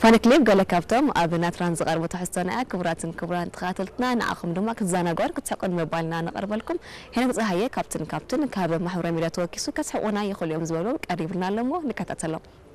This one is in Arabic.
فان كليب قال كابتم ابنات ران زقربو تحسنا كبران تخاتلتنا نعاكم دما كزانا غور كتسقون موبايلنا نقرب لكم هنا صحيه كابتن كابتن كاب محور ميديا توكيسو كتسحقونا يخل يوم زبلو قريبنا لمو نكتاتلو